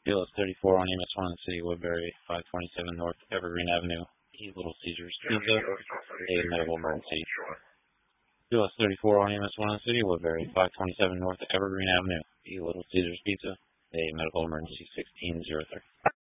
PLS 34 on EMS 1 in the city of Woodbury, 527 North Evergreen Avenue, E. Little Caesars Pizza, a medical emergency. PLS 34 on EMS 1 in the city of Woodbury, 527 North Evergreen Avenue, E. Little Caesars Pizza, a medical emergency 1603.